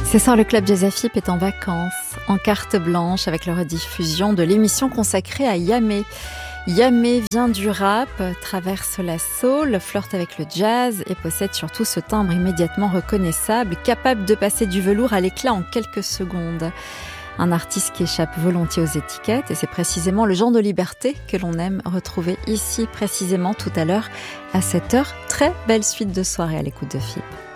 Ce soir, le Club Jazz AFIP est en vacances, en carte blanche, avec la rediffusion de l'émission consacrée à Yamé. Yamé vient du rap, traverse la soul, flirte avec le jazz et possède surtout ce timbre immédiatement reconnaissable, capable de passer du velours à l'éclat en quelques secondes. Un artiste qui échappe volontiers aux étiquettes, et c'est précisément le genre de liberté que l'on aime retrouver ici précisément tout à l'heure à 7h. Très belle suite de soirée à l'écoute de FIP.